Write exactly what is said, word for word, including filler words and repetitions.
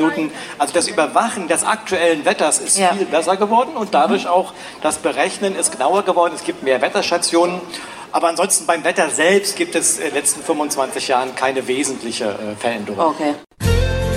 Minuten. Also das Überwachen des aktuellen Wetters ist ja. viel besser geworden und dadurch auch das Berechnen ist genauer geworden. Es gibt mehr Wetterstationen. Aber ansonsten beim Wetter selbst gibt es in den letzten fünfundzwanzig Jahren keine wesentliche äh, Veränderung. Okay.